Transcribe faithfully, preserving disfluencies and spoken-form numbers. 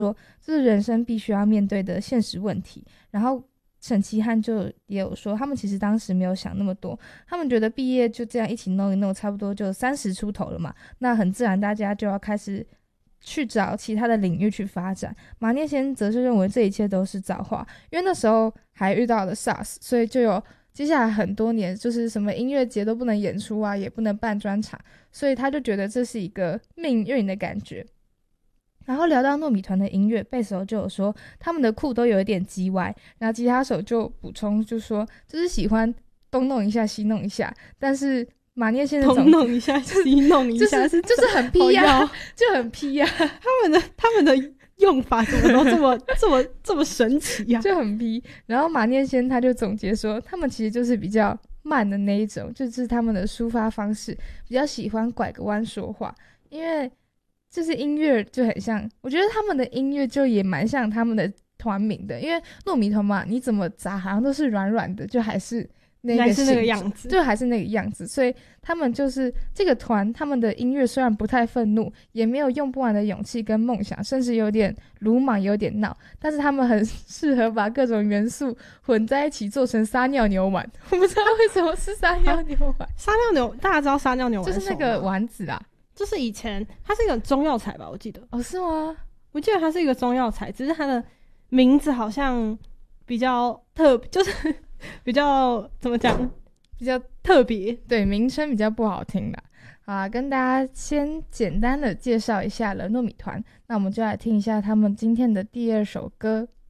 说这是人生必须要面对的现实问题。然后沈其汉就也有说，他们其实当时没有想那么多，他们觉得毕业就这样一起弄一弄，差不多就三十出头了嘛，那很自然大家就要开始去找其他的领域去发展。马念先则是认为这一切都是造化，因为那时候还遇到了 SARS， 所以就有接下来很多年就是什么音乐节都不能演出啊，也不能办专场，所以他就觉得这是一个命运的感觉。然后聊到糯米团的音乐，贝斯手就有说他们的酷都有一点叽歪，然后吉他手就补充就说就是喜欢东弄一下西弄一下，但是马念先生东弄一下西弄一下、 就是就是很批呀、啊，就很批呀、啊。 他们的他们的用法怎么都这么这么这么神奇呀、啊， 就很批。然后马念先他就总结说，他们其实就是比较慢的那一种，就是他们的抒发方式比较喜欢拐个弯说话，因为就是音乐就很像，我觉得他们的音乐就也蛮像他们的团名的，因为糯米团嘛，你怎么砸好像都是软软的，就还是那个还是那个样子， 就还是那个样子。所以他们就是这个团，他们的音乐虽然不太愤怒，也没有用不完的勇气跟梦想，甚至有点鲁莽有点闹，但是他们很适合把各种元素混在一起做成撒尿牛丸。我不知道为什么是撒尿牛丸。 撒尿牛大家知道撒尿牛丸就是那个丸子啦， 就是以前它是一个中药材吧，我记得。 哦，是吗？ 我记得它是一个中药材，只是它的名字好像比较特，就是比较怎么讲， 比较特别， 对，名称比较不好听啦。好啦，跟大家先简单的介绍一下了糯米团，那我们就来听一下他们今天的第二首歌。